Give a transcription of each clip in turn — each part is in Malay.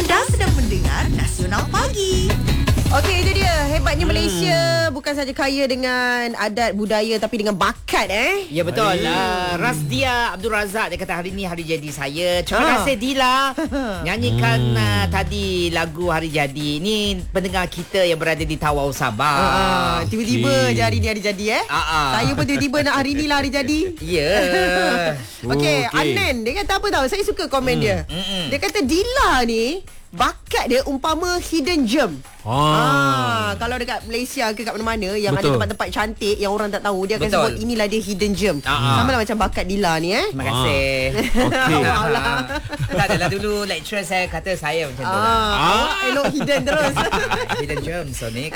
Anda sedang mendengar Nasional Pagi. Okey, itu dia. Hebatnya Malaysia bukan saja kaya dengan adat budaya tapi dengan bakat Ya betul. Razdia Abdul Razak dia kata hari ni hari jadi saya. Terima kasih Dila nyanyikan tadi lagu hari jadi. Ni pendengar kita yang berada di Tawau Sabah. Tiba-tiba je hari ni hari jadi Saya pun tiba-tiba nak hari ni lah hari jadi. Ya. Okey, Anan dia kata apa tahu? Saya suka komen dia. Dia kata Dila ni bakat dia umpama hidden gem. Kalau dekat Malaysia ke kat mana-mana yang ada tempat-tempat cantik yang orang tak tahu, dia akan sebut inilah dia hidden gem. Sama lah macam bakat Dila ni Terima kasih. Okey. Tak adalah dulu lecturer saya kata saya macam tu. Awak elok hidden terus. Hidden gem Sonic.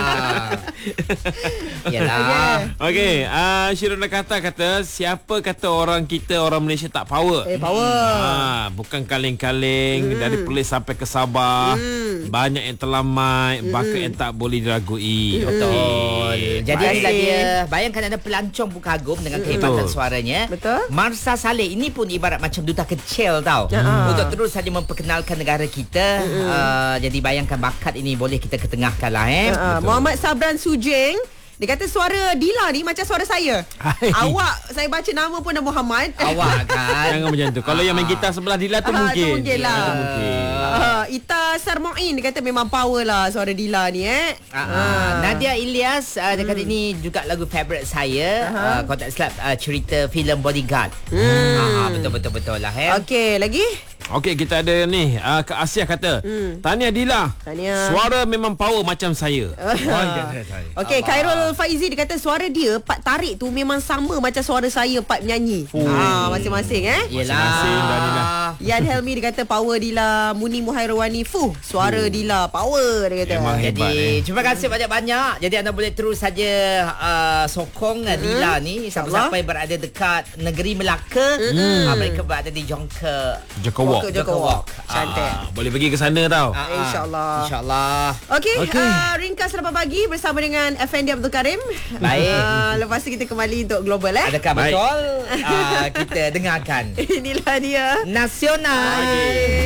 Yalah. Okey, Syiruna kata siapa kata orang kita orang Malaysia tak power? Power. Bukan kaleng-kaleng dari Perlis sampai ke Sabah. Banyak yang terlamai, bakat yang tak boleh diragui. Betul. Jadi inilah dia. Bayangkan ada pelancong berkagum dengan kehebatan suaranya. Betul. Marsha Saleh ini pun ibarat macam duta kecil tau. Untuk terus saja memperkenalkan negara kita. Jadi bayangkan bakat ini boleh kita ketengahkan lah. Muhammad Sabran Sujeng, dia kata suara Dila ni macam suara saya. Awak, saya baca nama pun dah Muhammad. Awak kan. Jangan macam tu. Kalau yang main gitar sebelah Dila tu mungkin. Mungkin lah. Ita Sarmoin dia kata memang power lah suara Dila ni Nadia Ilyas dia kata ini juga lagu favourite saya. Kalau tak silap cerita filem Bodyguard. Betul lah. Okey, lagi? Okey, kita ada ni Kak Asyah kata Tahniah Dila. Tahniah. Suara memang power macam saya. Okey, Khairul Faizi dia kata suara dia part tarik tu memang sama macam suara saya part menyanyi. Masing-masing Yelah. Yan Helmi dia kata power Dila. Muni Muhairwani suara Dila power dia kata. Memang hebat. Jadi terima kasih banyak-banyak. Jadi anda boleh terus saja sokong Dila ni siapa-siapa yang berada dekat negeri Melaka. Mereka berada di Jongke Walk. Cantik. Boleh pergi ke sana tau. InsyaAllah. Okey, ringkas selepas pagi bersama dengan Effendi Abdul Karim. Baik. Lepas tu kita kembali untuk global Adakah betul? Kita dengarkan. Inilah dia Nasional.